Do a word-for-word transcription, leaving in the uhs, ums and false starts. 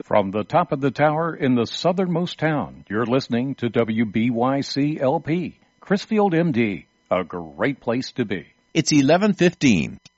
From the top of the tower in the southernmost town, you're listening to W B Y C L P, Chrisfield, M D, a great place to be. It's eleven fifteen.